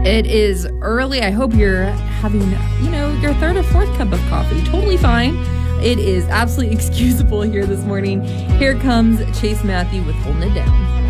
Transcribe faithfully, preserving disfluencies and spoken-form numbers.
It is early. I hope you're having, you know, your third or fourth cup of coffee. Totally fine. It is absolutely excusable here this morning. Here comes Chase Matthew with Holding It Down.